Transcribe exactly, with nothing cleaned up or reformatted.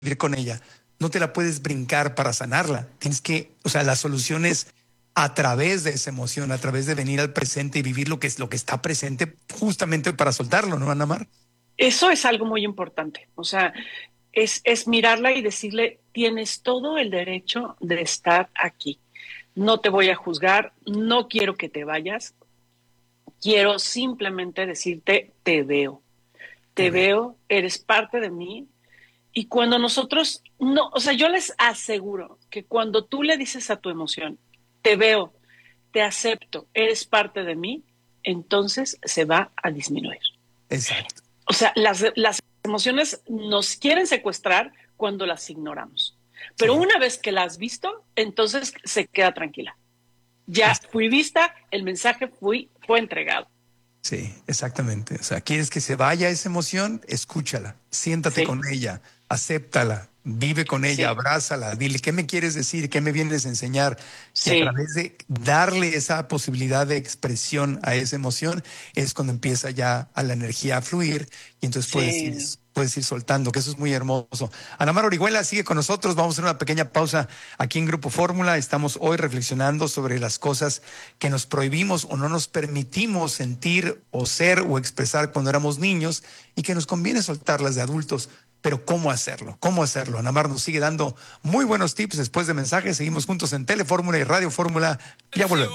vivir con ella, no te la puedes brincar para sanarla. Tienes que, o sea, la solución es a través de esa emoción, a través de venir al presente y vivir lo que es lo que está presente, justamente para soltarlo, ¿no, Ana Mar? Eso es algo muy importante. O sea, es, es mirarla y decirle, tienes todo el derecho de estar aquí. No te voy a juzgar, no quiero que te vayas, quiero simplemente decirte, te veo, Te te veo. veo, eres parte de mí. Y cuando nosotros, no, o sea, yo les aseguro que cuando tú le dices a tu emoción, te veo, te acepto, eres parte de mí, entonces se va a disminuir. Exacto. O sea, las, las emociones nos quieren secuestrar cuando las ignoramos. Pero Sí. una vez que las has visto, entonces se queda tranquila. Ya Es- fui vista, el mensaje fui, fue entregado. sí, exactamente. O sea, quieres que se vaya esa emoción, escúchala, siéntate Sí, con ella, acéptala, vive con ella, sí, abrázala, dile qué me quieres decir, qué me vienes a enseñar. Y a sí, través de darle esa posibilidad de expresión a esa emoción es cuando empieza ya a la energía a fluir y entonces puedes ir, sí. puedes ir soltando, que eso es muy hermoso. Ana Mar Orihuela sigue con nosotros. Vamos a hacer una pequeña pausa aquí en Grupo Fórmula. Estamos hoy reflexionando sobre las cosas que nos prohibimos o no nos permitimos sentir o ser o expresar cuando éramos niños y que nos conviene soltarlas de adultos. Pero ¿cómo hacerlo? ¿Cómo hacerlo? Ana Mar nos sigue dando muy buenos tips después de mensajes. Seguimos juntos en Telefórmula y Radio Fórmula. Ya volvemos.